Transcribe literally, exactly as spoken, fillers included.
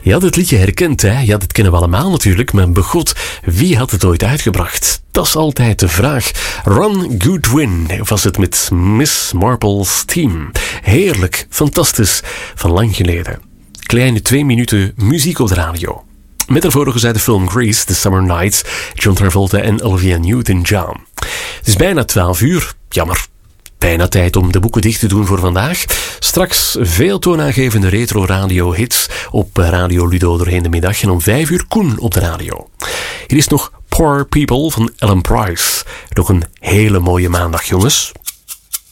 Je had het liedje herkend, hè? Ja, dat kennen we allemaal natuurlijk, maar begot, wie had het ooit uitgebracht? Dat is altijd de vraag. Ron Goodwin was het met Miss Marple's Team. Heerlijk, fantastisch, van lang geleden. Kleine twee minuten muziek op de radio. Met daarvoor gezegd de film Grease, The Summer Nights, John Travolta en Olivia Newton-John. Het is bijna twaalf uur, jammer. Bijna tijd om de boeken dicht te doen voor vandaag. Straks veel toonaangevende retro-radio-hits op Radio Ludo doorheen de middag. En om vijf uur Koen op de radio. Hier is nog Poor People van Ellen Price. Nog een hele mooie maandag, jongens.